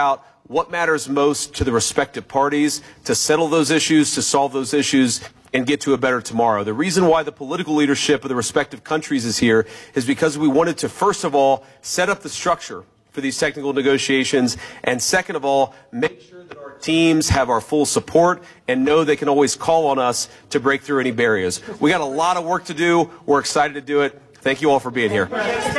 out what matters most to the respective parties, to settle those issues, to solve those issues, and get to a better tomorrow. The reason why the political leadership of the respective countries is here is because we wanted to, first of all, set up the structure for these technical negotiations, and second of all, make sure that our teams have our full support and know they can always call on us to break through any barriers. We got a lot of work to do. We're excited to do it. Thank you all for being here.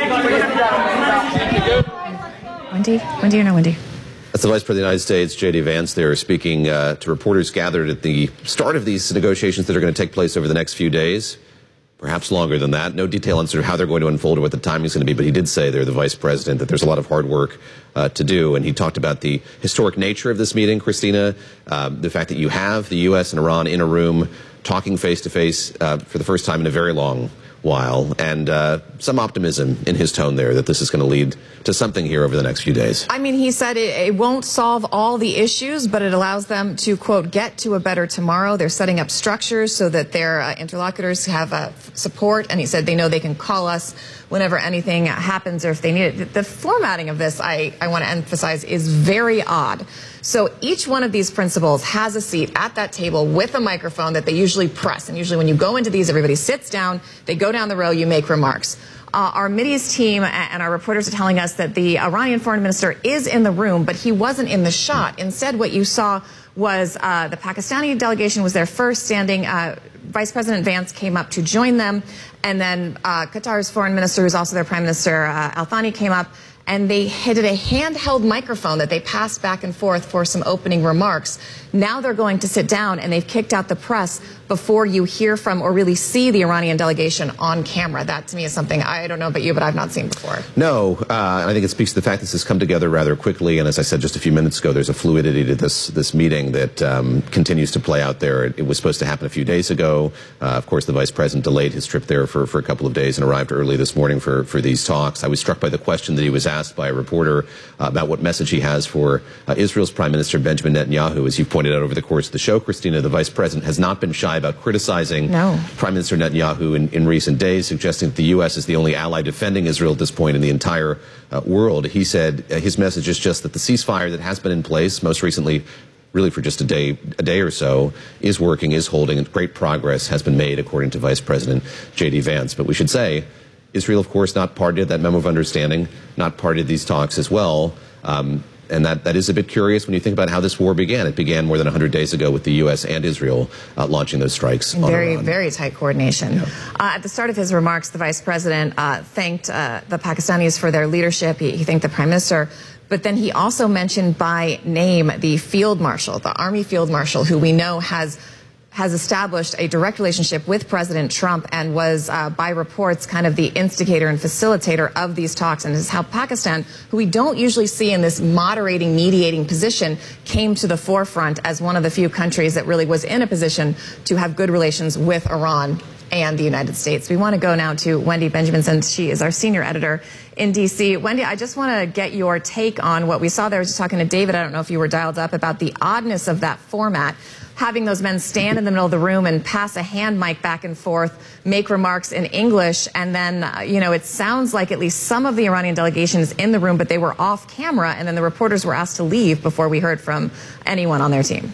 Wendy, or no Wendy? That's the Vice President of the United States, J.D. Vance, there speaking to reporters gathered at the start of these negotiations that are going to take place over the next few days, perhaps longer than that. No detail on sort of how they're going to unfold or what the timing is going to be, but he did say there, the Vice President, that there's a lot of hard work to do, and he talked about the historic nature of this meeting, Christina, the fact that you have the U.S. and Iran in a room talking face-to-face for the first time in a very long while, and some optimism in his tone there that this is going to lead to something here over the next few days. I mean, he said it won't solve all the issues, but it allows them to, quote, get to a better tomorrow. They're setting up structures so that their interlocutors have support, and he said they know they can call us whenever anything happens or if they need it. The formatting of this, I want to emphasize, is very odd. So each one of these principals has a seat at that table with a microphone that they usually press. And usually when you go into these, everybody sits down, they go down the row, you make remarks. Our Mideast team and our reporters are telling us that the Iranian foreign minister is in the room, but he wasn't in the shot. Instead, what you saw was the Pakistani delegation was there first, standing. Vice President Vance came up to join them, and then Qatar's foreign minister, who's also their prime minister, Al Thani, came up, and they hit a handheld microphone that they passed back and forth for some opening remarks. Now they're going to sit down, and they've kicked out the press before you hear from or really see the Iranian delegation on camera. That, to me, is something I don't know about you, but I've not seen before. No, I think it speaks to the fact that this has come together rather quickly, and as I said just a few minutes ago, there's a fluidity to this meeting that continues to play out there. It was supposed to happen a few days ago. Of course, the Vice President delayed his trip there for a couple of days and arrived early this morning for these talks. I was struck by the question that he was asked by a reporter about what message he has for Israel's Prime Minister Benjamin Netanyahu. As you pointed out over the course of the show, Christina, the Vice President has not been shy about criticizing Prime Minister Netanyahu in recent days, suggesting that the U.S. is the only ally defending Israel at this point in the entire world. He said his message is just that the ceasefire that has been in place, most recently really for just a day or so, is working, is holding, and great progress has been made, according to Vice President J.D. Vance. But we should say, Israel, of course, not party to that memo of understanding, not party to these talks as well. And that is a bit curious when you think about how this war began. It began more than 100 days ago with the U.S. and Israel launching those strikes on Iran. Very tight coordination. Yeah. At the start of his remarks, the Vice President thanked the Pakistanis for their leadership. He thanked the Prime Minister. But then he also mentioned by name the Field Marshal, the Army Field Marshal, who we know has established a direct relationship with President Trump and was, by reports, kind of the instigator and facilitator of these talks. And this is how Pakistan, who we don't usually see in this moderating, mediating position, came to the forefront as one of the few countries that really was in a position to have good relations with Iran and the United States. We want to go now to Wendy Benjaminson. She is our senior editor in D.C. Wendy, I just want to get your take on what we saw there. I was just talking to David. I don't know if you were dialed up about the oddness of that format. Having those men stand in the middle of the room and pass a hand mic back and forth, make remarks in English, and then, it sounds like at least some of the Iranian delegation is in the room, but they were off camera, and then the reporters were asked to leave before we heard from anyone on their team.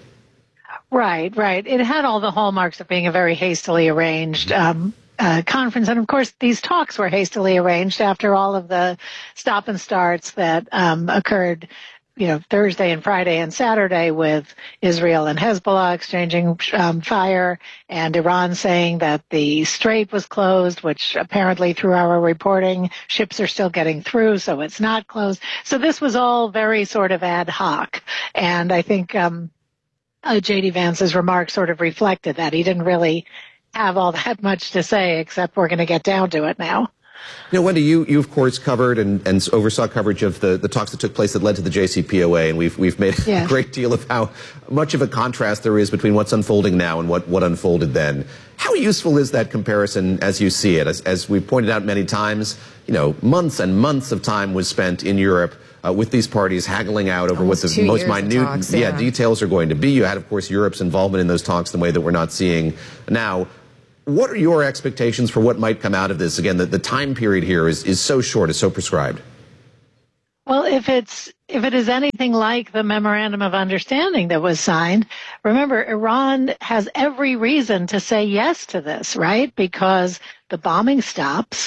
Right. It had all the hallmarks of being a very hastily arranged conference. And of course, these talks were hastily arranged after all of the stop and starts that occurred Thursday and Friday and Saturday with Israel and Hezbollah exchanging fire, and Iran saying that the strait was closed, which apparently through our reporting, ships are still getting through, so it's not closed. So this was all very sort of ad hoc. And I think J.D. Vance's remarks sort of reflected that. He didn't really have all that much to say, except we're going to get down to it now. Wendy, you of course covered and oversaw coverage of the talks that took place that led to the JCPOA, and we've made a great deal of how much of a contrast there is between what's unfolding now and what unfolded then. How useful is that comparison as you see it? As we've pointed out many times, months and months of time was spent in Europe with these parties haggling out over what the most minute talks, details are going to be. You had, of course, Europe's involvement in those talks in a way that we're not seeing now. What are your expectations for what might come out of this? Again, the time period here is so short, is so prescribed. Well, if it is anything like the memorandum of understanding that was signed, remember, Iran has every reason to say yes to this, right? Because the bombing stops.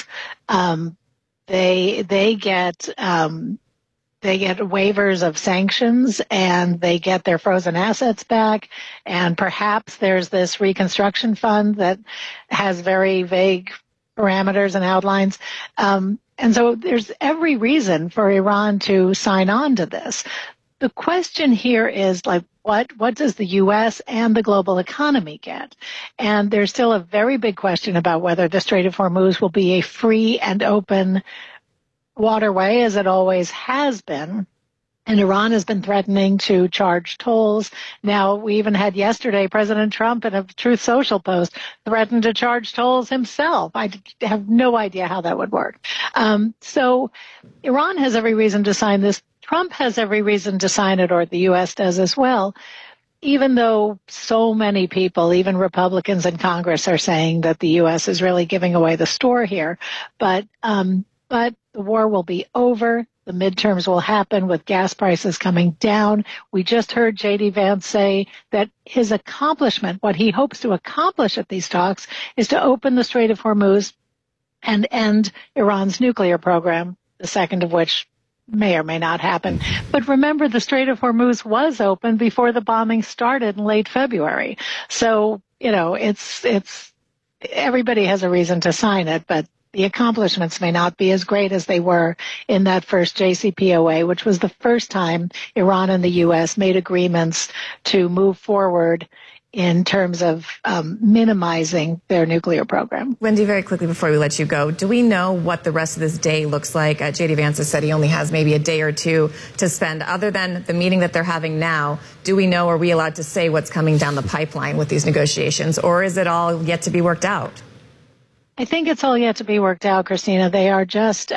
They get waivers of sanctions, and they get their frozen assets back. And perhaps there's this reconstruction fund that has very vague parameters and outlines. And so there's every reason for Iran to sign on to this. The question here is, like, what does the U.S. and the global economy get? And there's still a very big question about whether the Strait of Hormuz will be a free and open waterway, as it always has been. And Iran has been threatening to charge tolls. Now, we even had yesterday President Trump in a Truth Social post threatened to charge tolls himself. I have no idea how that would work. So Iran has every reason to sign this. Trump has every reason to sign it, or the U.S. does as well, even though so many people, even Republicans in Congress, are saying that the U.S. is really giving away the store here. But the war will be over. The midterms will happen with gas prices coming down. We just heard J.D. Vance say that his accomplishment, what he hopes to accomplish at these talks, is to open the Strait of Hormuz and end Iran's nuclear program, the second of which may or may not happen. But remember, the Strait of Hormuz was open before the bombing started in late February. So, it's everybody has a reason to sign it, but the accomplishments may not be as great as they were in that first JCPOA, which was the first time Iran and the U.S. made agreements to move forward in terms of minimizing their nuclear program. Wendy, very quickly before we let you go, do we know what the rest of this day looks like? J.D. Vance has said he only has maybe a day or two to spend. Other than the meeting that they're having now, do we know, are we allowed to say what's coming down the pipeline with these negotiations, or is it all yet to be worked out? I think it's all yet to be worked out, Christina. They are just,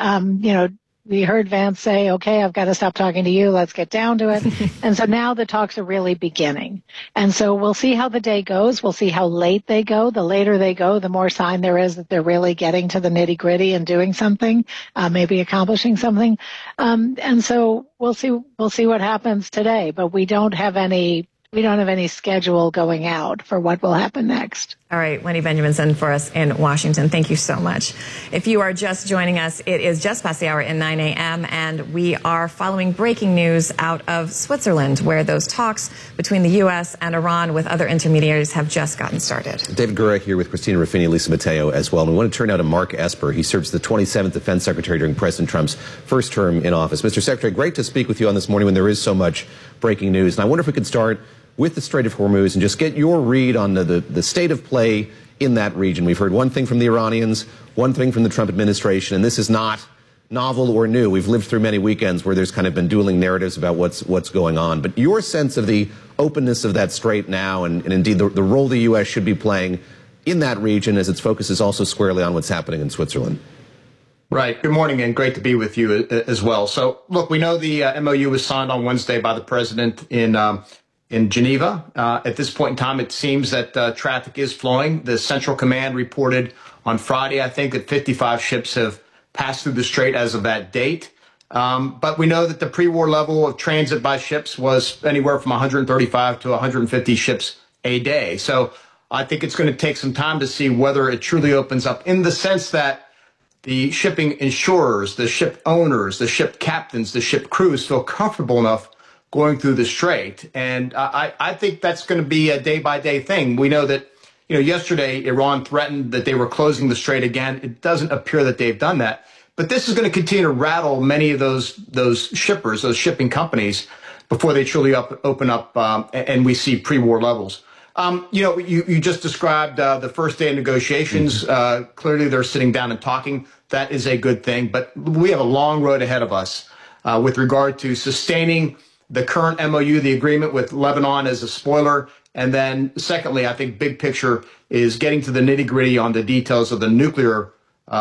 we heard Vance say, okay, I've got to stop talking to you. Let's get down to it. And so now the talks are really beginning. And so we'll see how the day goes. We'll see how late they go. The later they go, the more sign there is that they're really getting to the nitty gritty and doing something, maybe accomplishing something. And so we'll see what happens today, but we don't have any schedule going out for what will happen next. All right, Wendy Benjaminson for us in Washington. Thank you so much. If you are just joining us, it is just past the hour in 9 a.m., and we are following breaking news out of Switzerland, where those talks between the U.S. and Iran with other intermediaries have just gotten started. David Gura here with Christina Ruffini, Lisa Mateo as well. And we want to turn now to Mark Esper. He serves the 27th Defense Secretary during President Trump's first term in office. Mr. Secretary, great to speak with you on this morning when there is so much breaking news. And I wonder if we could start with the Strait of Hormuz and just get your read on the state of play in that region. We've heard one thing from the Iranians, one thing from the Trump administration, and this is not novel or new. We've lived through many weekends where there's kind of been dueling narratives about what's going on. But your sense of the openness of that strait now, and indeed the role the U.S. should be playing in that region as its focus is also squarely on what's happening in Switzerland. Right. Good morning, and great to be with you as well. So, look, we know the MOU was signed on Wednesday by the president in Geneva. At this point in time, it seems that traffic is flowing. The Central Command reported on Friday, I think, that 55 ships have passed through the strait as of that date. But we know that the pre-war level of transit by ships was anywhere from 135 to 150 ships a day. So I think it's going to take some time to see whether it truly opens up, in the sense that the shipping insurers, the ship owners, the ship captains, the ship crews feel comfortable enough going through the strait. And I think that's going to be a day-by-day thing. We know that, yesterday Iran threatened that they were closing the strait again. It doesn't appear that they've done that. But this is going to continue to rattle many of those shippers, those shipping companies, before they truly open up and we see pre-war levels. You just described the first day of negotiations. Clearly, they're sitting down and talking. That is a good thing. But we have a long road ahead of us with regard to sustaining the current MOU, the agreement with Lebanon as a spoiler. And then secondly, I think big picture is getting to the nitty gritty on the details of the nuclear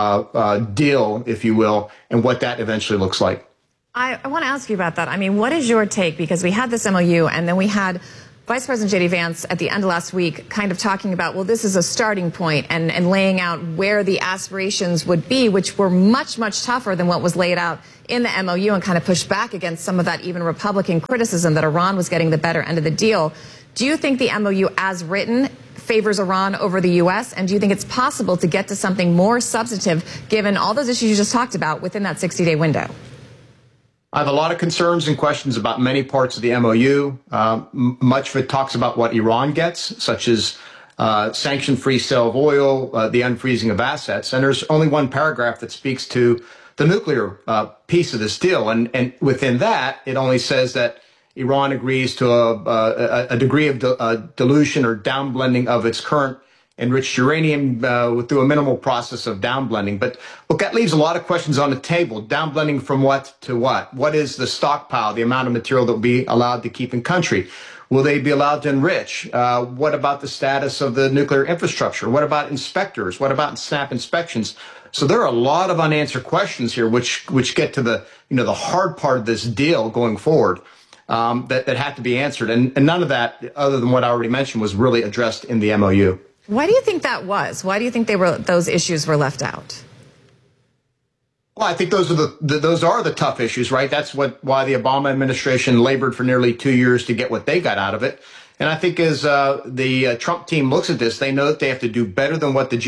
deal, if you will, and what that eventually looks like. I want to ask you about that. I mean, what is your take? Because we had this MOU and then we had Vice President J.D. Vance at the end of last week kind of talking about, well, this is a starting point and laying out where the aspirations would be, which were much, much tougher than what was laid out in the MOU, and kind of pushed back against some of that even Republican criticism that Iran was getting the better end of the deal. Do you think the MOU as written favors Iran over the U.S., and do you think it's possible to get to something more substantive given all those issues you just talked about within that 60-day window? I have a lot of concerns and questions about many parts of the MOU. Much of it talks about what Iran gets, such as sanction-free sale of oil, the unfreezing of assets. And there's only one paragraph that speaks to the nuclear piece of this deal. And within that, it only says that Iran agrees to a degree of dilution or downblending of its current enriched uranium through a minimal process of downblending. But look, that leaves a lot of questions on the table. Downblending from what to what? What is the stockpile, the amount of material that will be allowed to keep in country? Will they be allowed to enrich? What about the status of the nuclear infrastructure? What about inspectors? What about SNAP inspections? So there are a lot of unanswered questions here, which get to the hard part of this deal going forward. That have to be answered. And none of that, other than what I already mentioned, was really addressed in the MOU. Why do you think that was? Why do you think those issues were left out? Well, I think those are the tough issues, right? That's why the Obama administration labored for nearly 2 years to get what they got out of it. And I think as the Trump team looks at this, they know that they have to do better than what the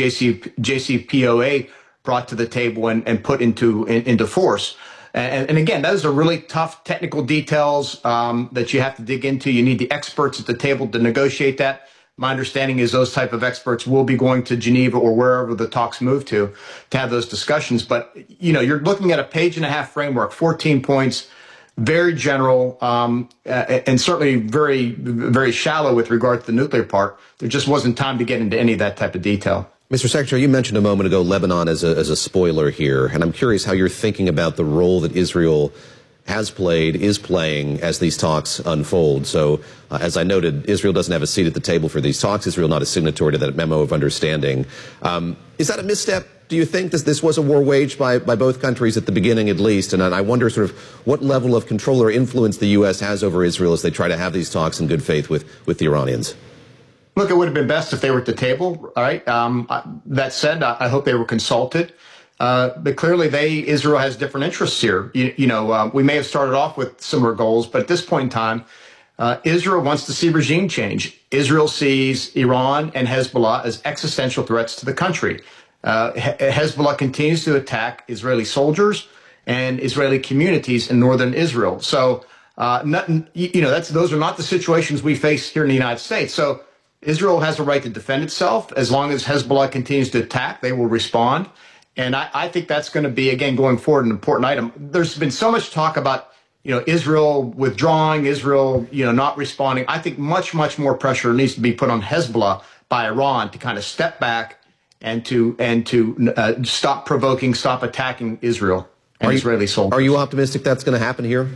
JCPOA brought to the table and put into force. And again, those are really tough technical details that you have to dig into. You need the experts at the table to negotiate that. My understanding is those type of experts will be going to Geneva or wherever the talks move to have those discussions. But, you're looking at a page-and-a-half framework, 14 points, very general, and certainly very, very shallow with regard to the nuclear part. There just wasn't time to get into any of that type of detail. Mr. Secretary, you mentioned a moment ago Lebanon as a spoiler here, and I'm curious how you're thinking about the role that Israel has played, is playing as these talks unfold. So, as I noted, Israel doesn't have a seat at the table for these talks. Israel not a signatory to that memo of understanding. Is that a misstep? Do you think this was a war waged by both countries at the beginning, at least? And I wonder sort of what level of control or influence the U.S. has over Israel as they try to have these talks in good faith with the Iranians. Look, it would have been best if they were at the table, all right? That said, I hope they were consulted. But clearly, Israel has different interests here. We may have started off with similar goals, but at this point in time, Israel wants to see regime change. Israel sees Iran and Hezbollah as existential threats to the country. Hezbollah continues to attack Israeli soldiers and Israeli communities in northern Israel. So, those are not the situations we face here in the United States. So, Israel has a right to defend itself. As long as Hezbollah continues to attack, they will respond. And I think that's going to be, again, going forward, an important item. There's been so much talk about, Israel withdrawing, Israel, not responding. I think much, much more pressure needs to be put on Hezbollah by Iran to kind of step back and to stop provoking, stop attacking Israel and Israeli soldiers. Are you optimistic that's going to happen here?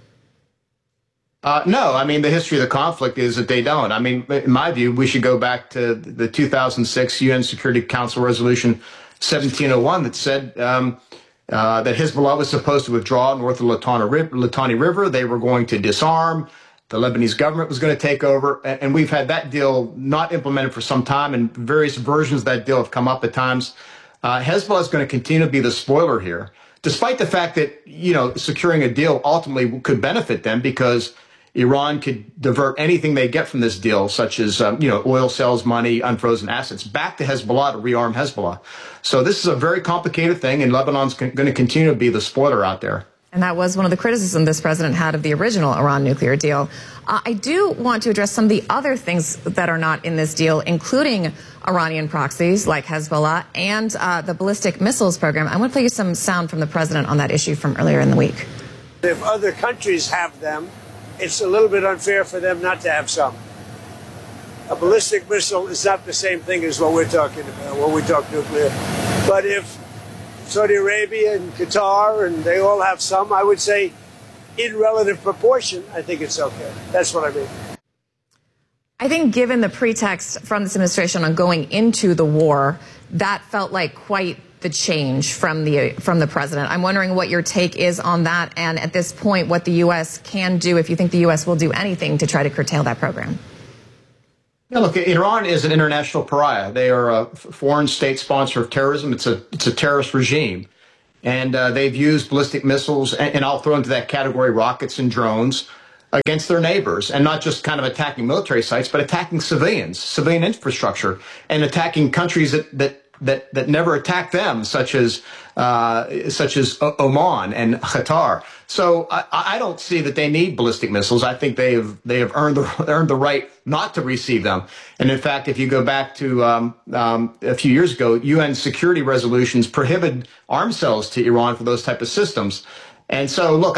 No, I mean, the history of the conflict is that they don't. I mean, in my view, we should go back to the 2006 UN Security Council resolution 1701 that said that Hezbollah was supposed to withdraw north of Litani River. They were going to disarm. The Lebanese government was going to take over. And we've had that deal not implemented for some time, and various versions of that deal have come up at times. Hezbollah is going to continue to be the spoiler here, despite the fact that, securing a deal ultimately could benefit them because Iran could divert anything they get from this deal, such as, oil sales money, unfrozen assets, back to Hezbollah to rearm Hezbollah. So this is a very complicated thing, and Lebanon's going to continue to be the spoiler out there. And that was one of the criticisms this president had of the original Iran nuclear deal. I do want to address some of the other things that are not in this deal, including Iranian proxies like Hezbollah and the ballistic missiles program. I want to play you some sound from the president on that issue from earlier in the week. If other countries have them, it's a little bit unfair for them not to have some. A ballistic missile is not the same thing as what we're talking about when we talk nuclear. But if Saudi Arabia and Qatar, and they all have some, I would say in relative proportion, I think it's okay. That's what I mean. I think given the pretext from this administration on going into the war, that felt like quite the change from the president. I'm wondering what your take is on that, and at this point, what the U.S. can do, if you think the U.S. will do anything to try to curtail that program. Yeah, look, Iran is an international pariah. They are a foreign state sponsor of terrorism. It's a terrorist regime. And they've used ballistic missiles, and I'll throw into that category rockets and drones, against their neighbors, and not just kind of attacking military sites, but attacking civilians, civilian infrastructure, and attacking countries that never attack them, such as Oman and Qatar. So I don't see that they need ballistic missiles. I think they have earned the right not to receive them. And in fact, if you go back to a few years ago, UN security resolutions prohibited arms sales to Iran for those type of systems. And so, look,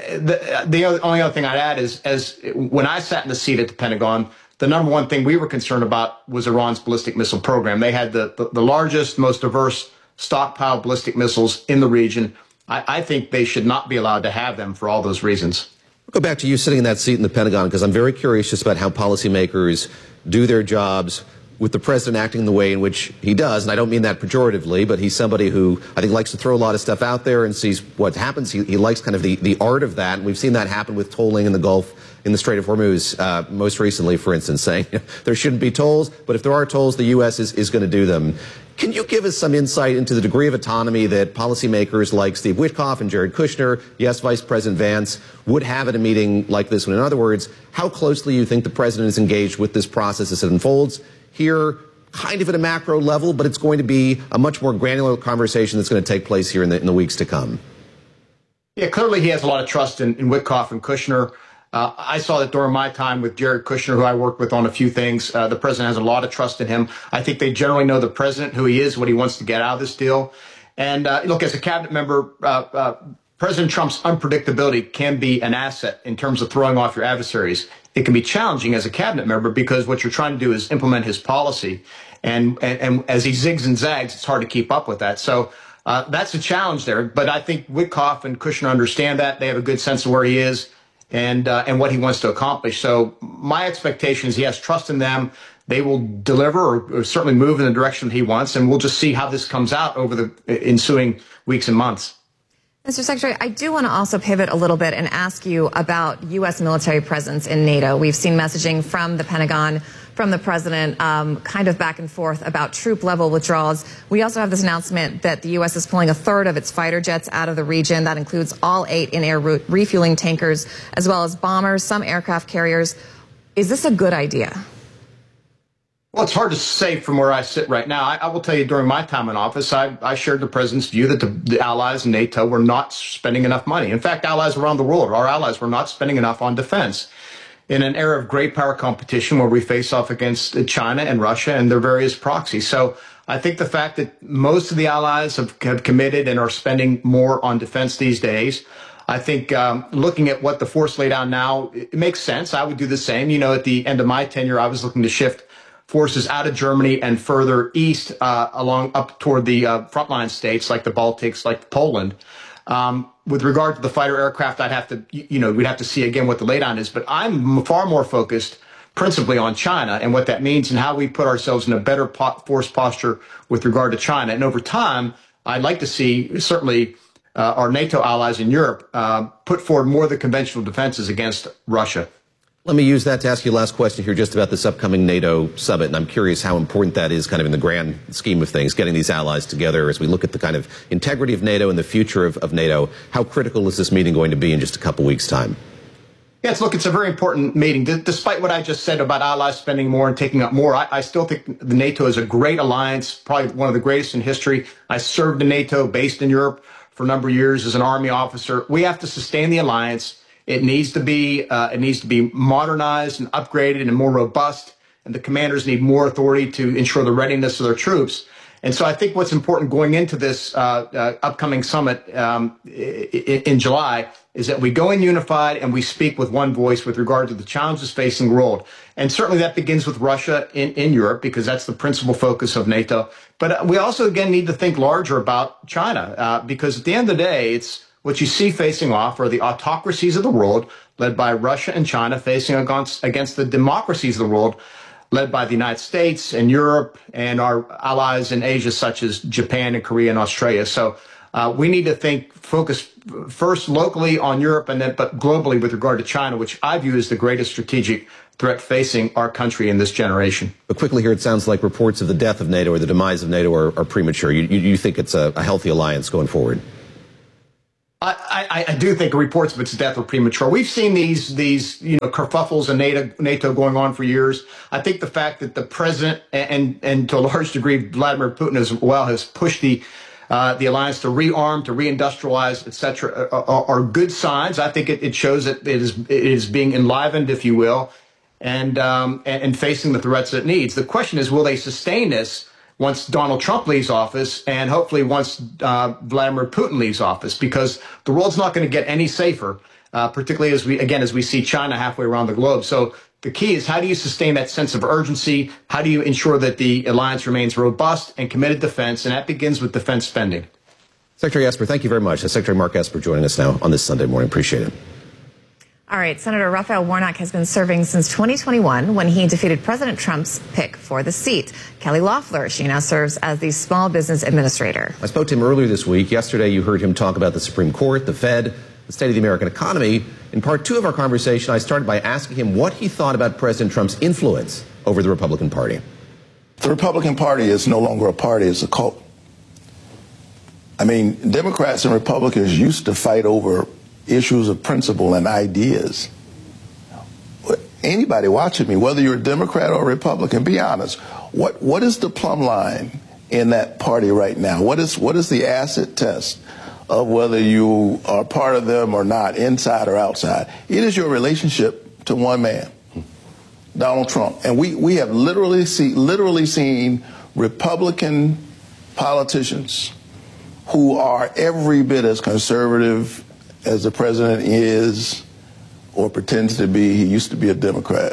the only other thing I'd add is, as when I sat in the seat at the Pentagon, the number one thing we were concerned about was Iran's ballistic missile program. They had the largest, most diverse stockpile of ballistic missiles in the region. I think they should not be allowed to have them for all those reasons. I'll go back to you sitting in that seat in the Pentagon, because I'm very curious just about how policymakers do their jobs with the president acting the way in which he does. And I don't mean that pejoratively, but he's somebody who I think likes to throw a lot of stuff out there and sees what happens. He likes kind of the art of that. And we've seen that happen with tolling in the Gulf, in the Strait of Hormuz, most recently, for instance, saying there shouldn't be tolls, but if there are tolls, the U.S. is going to do them. Can you give us some insight into the degree of autonomy that policymakers like Steve Witkoff and Jared Kushner, yes, Vice President Vance, would have at a meeting like this one? In other words, how closely you think the president is engaged with this process as it unfolds here, kind of at a macro level, but it's going to be a much more granular conversation that's going to take place here in the weeks to come? Yeah, clearly he has a lot of trust in Witkoff and Kushner. I saw that during my time with Jared Kushner, who I worked with on a few things. The president has a lot of trust in him. I think they generally know the president, who he is, what he wants to get out of this deal. And look, as a cabinet member, President Trump's unpredictability can be an asset in terms of throwing off your adversaries. It can be challenging as a cabinet member because what you're trying to do is implement his policy. And as he zigs and zags, it's hard to keep up with that. So that's a challenge there. But I think Witkoff and Kushner understand that. They have a good sense of where he is and what he wants to accomplish. So my expectation is he has trust in them. They will deliver or certainly move in the direction he wants. And we'll just see how this comes out over the ensuing weeks and months. Mr. Secretary, I do want to also pivot a little bit and ask you about U.S. military presence in NATO. We've seen messaging from the Pentagon, from the president, kind of back and forth about troop level withdrawals. We also have this announcement that the U.S. is pulling a third of its fighter jets out of the region. That includes all 8 in-air refueling tankers, as well as bombers, some aircraft carriers. Is this a good idea? Well, it's hard to say from where I sit right now. I will tell you, during my time in office, I shared the president's view that the allies in NATO were not spending enough money. In fact, allies around the world, our allies were not spending enough on defense. In an era of great power competition where we face off against China and Russia and their various proxies. So I think the fact that most of the allies have committed and are spending more on defense these days, I think looking at what the force laid out now, it makes sense. I would do the same. You know, at the end of my tenure, I was looking to shift forces out of Germany and further east along up toward the frontline states like the Baltics, like Poland. With regard to the fighter aircraft, I'd have to, we'd have to see again what the laydown is. But I'm far more focused principally on China and what that means and how we put ourselves in a better force posture with regard to China. And over time, I'd like to see certainly our NATO allies in Europe put forward more of the conventional defenses against Russia. Let me use that to ask you a last question here just about this upcoming NATO summit. And I'm curious how important that is kind of in the grand scheme of things, getting these allies together as we look at the kind of integrity of NATO and the future of NATO. How critical is this meeting going to be in just a couple weeks' time? Yes, look, it's a very important meeting. Despite what I just said about allies spending more and taking up more, I still think the NATO is a great alliance, probably one of the greatest in history. I served in NATO, based in Europe for a number of years as an Army officer. We have to sustain the alliance. It needs to be modernized and upgraded and more robust, and the commanders need more authority to ensure the readiness of their troops. And so I think what's important going into this upcoming summit in July is that we go in unified and we speak with one voice with regard to the challenges facing the world. And certainly that begins with Russia in Europe, because that's the principal focus of NATO. But we also, again, need to think larger about China, because at the end of the day, it's what you see facing off are the autocracies of the world, led by Russia and China, facing against the democracies of the world, led by the United States and Europe and our allies in Asia, such as Japan and Korea and Australia. So we need to focus first locally on Europe and then but globally with regard to China, which I view as the greatest strategic threat facing our country in this generation. But quickly here, it sounds like reports of the death of NATO or the demise of NATO are premature. You think it's a healthy alliance going forward? I do think reports of its death are premature. We've seen these kerfuffles in NATO going on for years. I think the fact that the president and to a large degree Vladimir Putin as well has pushed the alliance to rearm, to reindustrialize, etc., are good signs. I think it shows that it is being enlivened, if you will, and facing the threats it needs. The question is, will they sustain this once Donald Trump leaves office and hopefully once Vladimir Putin leaves office, because the world's not going to get any safer, particularly as we see China halfway around the globe. So the key is, how do you sustain that sense of urgency? How do you ensure that the alliance remains robust and committed defense? And that begins with defense spending. Secretary Esper, thank you very much. Secretary Mark Esper joining us now on this Sunday morning. Appreciate it. All right, Senator Raphael Warnock has been serving since 2021 when he defeated President Trump's pick for the seat. Kelly Loeffler, she now serves as the Small Business Administrator. I spoke to him earlier this week. Yesterday, you heard him talk about the Supreme Court, the Fed, the state of the American economy. In part two of our conversation, I started by asking him what he thought about President Trump's influence over the Republican Party. The Republican Party is no longer a party, it's a cult. I mean, Democrats and Republicans used to fight over issues of principle and ideas. Anybody watching me, whether you're a Democrat or a Republican, be honest. What is the plumb line in that party right now? What is the acid test of whether you are part of them or not, inside or outside? It is your relationship to one man, Donald Trump. And we have literally seen Republican politicians who are every bit as conservative as the president is or pretends to be. He used to be a Democrat.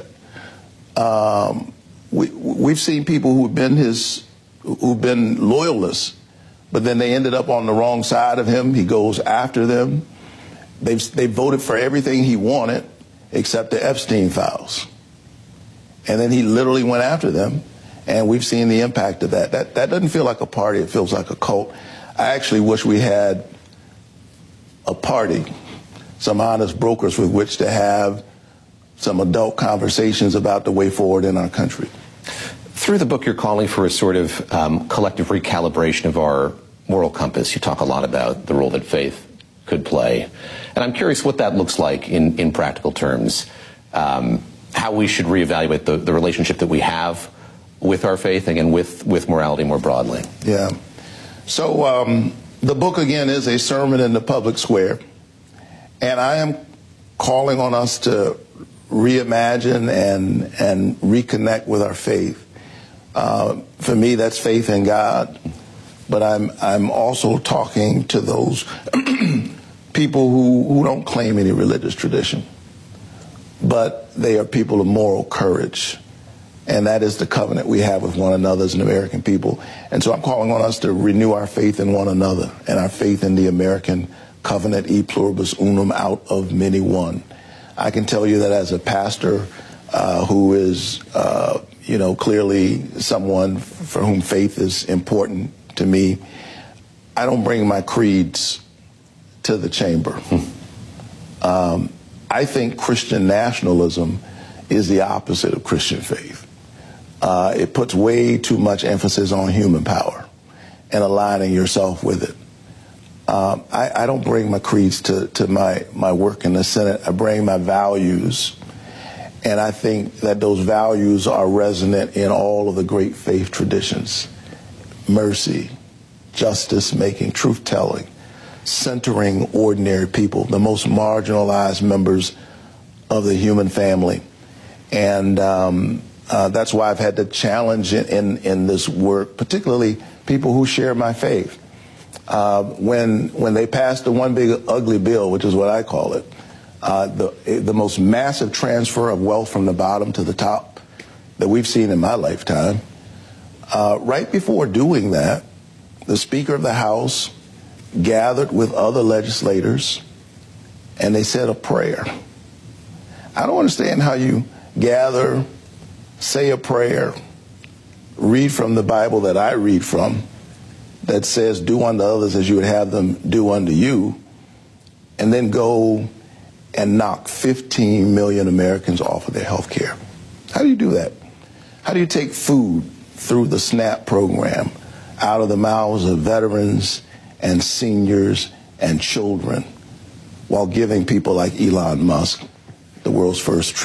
We've seen people who've been loyalists, but then they ended up on the wrong side of him. He goes after them. They voted for everything he wanted except the Epstein files. And then he literally went after them, and we've seen the impact of that. That doesn't feel like a party. It feels like a cult. I actually wish we had a party, some honest brokers with which to have some adult conversations about the way forward in our country. Through the book, you're calling for a sort of collective recalibration of our moral compass. You talk a lot about the role that faith could play. And I'm curious what that looks like in practical terms, how we should reevaluate the relationship that we have with our faith and with morality more broadly. Yeah. So the book, again, is a sermon in the public square, and I am calling on us to reimagine and reconnect with our faith. For me, that's faith in God, but I'm also talking to those people who don't claim any religious tradition, but they are people of moral courage. And that is the covenant we have with one another as an American people. And so I'm calling on us to renew our faith in one another and our faith in the American covenant, e pluribus unum, out of many one. I can tell you that as a pastor who is, clearly someone for whom faith is important to me, I don't bring my creeds to the chamber. I think Christian nationalism is the opposite of Christian faith. It puts way too much emphasis on human power and aligning yourself with it. I don't bring my creeds to my work in the Senate. I bring my values. And I think that those values are resonant in all of the great faith traditions. Mercy, justice making, truth telling, centering ordinary people, the most marginalized members of the human family. And that's why I've had to challenge in this work, particularly people who share my faith. When they passed the one big ugly bill, which is what I call it, the most massive transfer of wealth from the bottom to the top that we've seen in my lifetime, right before doing that, the Speaker of the House gathered with other legislators and they said a prayer. I don't understand how you gather, say a prayer, read from the Bible that I read from, that says do unto others as you would have them do unto you, and then go and knock 15 million Americans off of their health care? How do you do that? How do you take food through the SNAP program out of the mouths of veterans and seniors and children while giving people like Elon Musk, the world's first